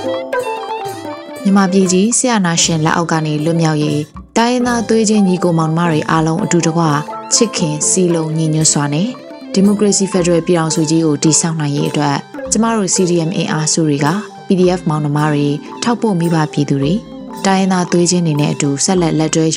မြန်မာပြည်ကြီးဆရာနာရှင်လက်အောက်ကနေလွတ်မြောက်ရေးတိုင်းရင်းသားသွေးချင်းညီကိုမောင်နှမတွေအားလုံးအတူတကွချစ်ခင်စီလုံးညီညွတ်စွာနဲ့ဒီမိုကရေစီဖက်ဒရယ်ပြည်ထောင်စုကြီးကိုတည်ဆောက်နိုင်ရေးအတွက်ကျမတို့ CDM အင်အားစုတွေက PDF မောင်နှမတွေထောက်ပို့မိဘပြည်သူတွေတိုင်းရင်းသားသွေးချင်းတွေနဲ့အတူဆက်လက်လက်တွဲ